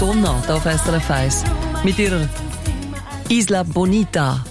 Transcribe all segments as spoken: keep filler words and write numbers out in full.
Madonna hier auf S R F eins mit ihrer Isla Bonita.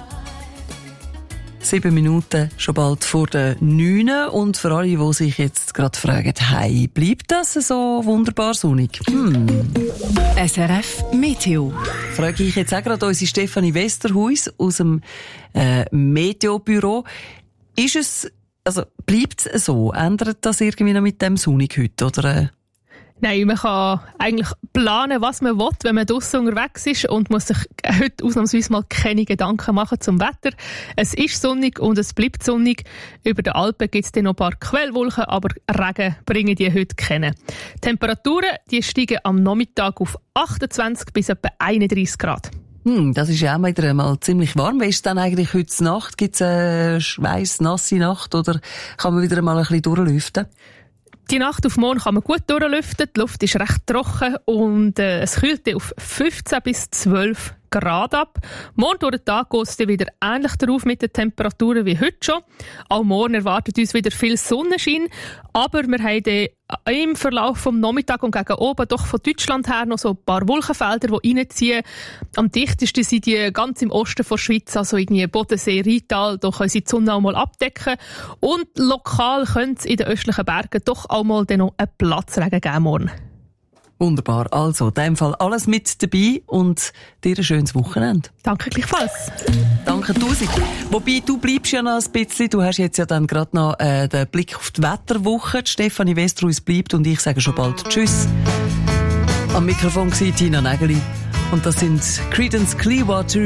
Sieben Minuten, schon bald vor der neun. Und für alle, die sich jetzt gerade fragen, hey, bleibt das so wunderbar sonnig? Hm. S R F Meteo. Frage ich jetzt auch gerade unsere Stefanie Westerhuis aus dem äh, Meteobüro. Ist es, also bleibt es so? Ändert das irgendwie noch mit dem sonnig heute, oder? Äh? Nein, man kann eigentlich planen, was man will, wenn man draussen unterwegs ist und muss sich heute ausnahmsweise mal keine Gedanken machen zum Wetter. Es ist sonnig und es bleibt sonnig. Über den Alpen gibt es dann noch ein paar Quellwolken, aber Regen bringen die heute keine. Die Temperaturen die steigen am Nachmittag auf achtundzwanzig bis etwa einunddreissig Grad. Hm, das ist ja auch wieder einmal ziemlich warm. Wie ist es dann eigentlich heute Nacht? Gibt es eine schweiss-nasse Nacht oder kann man wieder einmal ein bisschen durchlüften? Die Nacht auf morgen kann man gut durchlüften. Die Luft ist recht trocken und äh, es kühlt auf fünfzehn bis zwölf Grad ab. Morgen durch den Tag geht es dann wieder ähnlich darauf mit den Temperaturen wie heute schon. Auch morgen erwartet uns wieder viel Sonnenschein, aber wir haben dann im Verlauf vom Nachmittag und gegen oben doch von Deutschland her noch so ein paar Wolkenfelder, die reinziehen. Am dichtesten sind die ganz im Osten der Schweiz, also irgendwie Bodensee, Rheintal, da können sie die Sonne auch mal abdecken. Und lokal könnte es in den östlichen Bergen doch auch mal dann noch einen Platzregen geben morgen. Wunderbar. Also, in dem Fall alles mit dabei und dir ein schönes Wochenende. Danke gleichfalls. Danke tausend. Wobei, du bleibst ja noch ein bisschen. Du hast jetzt ja dann gerade noch äh, den Blick auf die Wetterwoche. Die Stefanie Westerhuis bleibt und ich sage schon bald Tschüss. Am Mikrofon war Tina Nägeli und das sind Creedence Clearwater